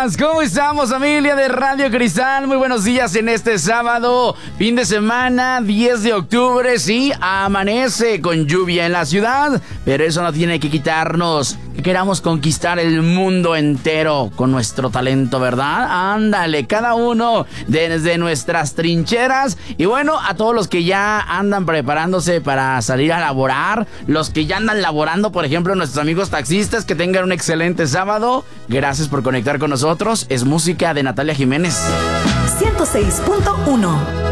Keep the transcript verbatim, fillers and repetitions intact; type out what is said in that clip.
días, ¿cómo estamos, familia de Radio Cristal? Muy buenos días en este sábado, fin de semana, diez de octubre. Sí, amanece con lluvia en la ciudad, pero eso no tiene que quitarnos que queramos conquistar el mundo entero con nuestro talento, ¿verdad? Ándale, cada uno desde nuestras trincheras. Y bueno, a todos los que ya andan preparándose para salir a laborar, los que ya andan laborando, por ejemplo, nuestros amigos taxistas, que tengan un excelente sábado. Gracias por conectar con nosotros. Es música de Natalia Jiménez. ciento seis punto uno